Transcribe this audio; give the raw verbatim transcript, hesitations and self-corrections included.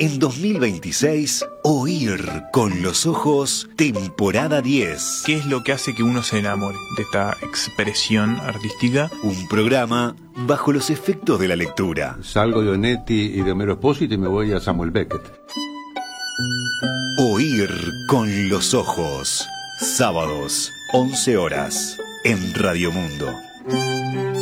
En dos mil veintiséis, Oír con los ojos, temporada diez. ¿Qué es lo que hace que uno se enamore de esta expresión artística? Un programa bajo los efectos de la lectura. Salgo de Onetti y de Homero Espósito y me voy a Samuel Beckett. Oír con los ojos. Sábados, once horas, en Radio Mundo.